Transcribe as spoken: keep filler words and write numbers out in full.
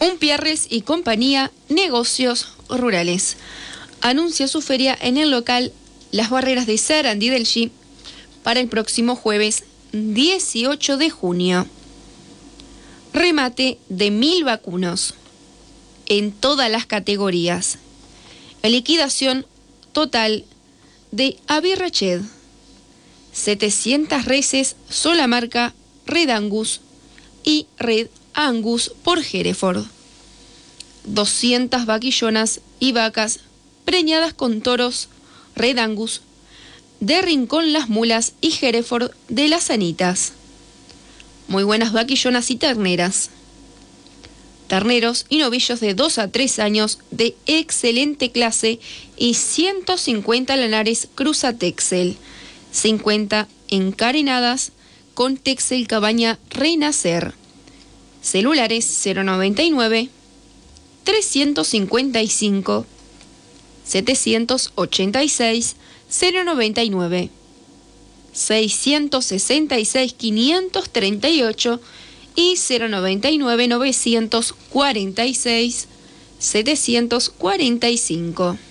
Umpierres y compañía, negocios rurales. Anuncia su feria en el local Las Barreras de Sarandí del G para el próximo jueves dieciocho de junio. Remate de mil vacunos en todas las categorías. Liquidación total de Abirrached. setecientas reses sola marca Red Angus y Red Angus por Hereford. doscientas vaquillonas y vacas preñadas con toros Red Angus de Rincón Las Mulas y Hereford de Las Anitas. Muy buenas vaquillonas y terneras. Terneros y novillos de dos a tres años de excelente clase y ciento cincuenta lanares cruza Texel. cincuenta encarenadas con Texel Cabaña Renacer. Celulares cero noventa y nueve, trescientos cincuenta y cinco, setecientos ochenta y seis, cero noventa y nueve, seiscientos sesenta y seis, quinientos treinta y ocho y cero noventa y nueve, novecientos cuarenta y seis, setecientos cuarenta y cinco.